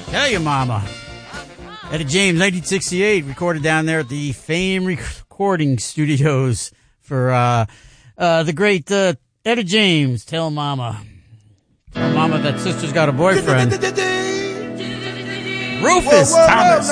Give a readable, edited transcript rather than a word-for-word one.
Tell your mama. Etta James, 1968, recorded down there at the Fame Recording Studios for the great Etta James. Tell mama. Tell mama that sister's got a boyfriend. Rufus Thomas.